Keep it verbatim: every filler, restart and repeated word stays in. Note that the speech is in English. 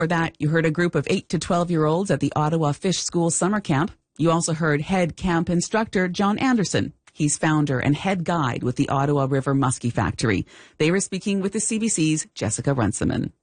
For that, you heard a group of eight to twelve-year-olds at the Ottawa Fish School summer camp. You also heard head camp instructor John Anderson. He's founder and head guide with the Ottawa River Muskie Factory. They were speaking with the C B C's Jessica Runciman.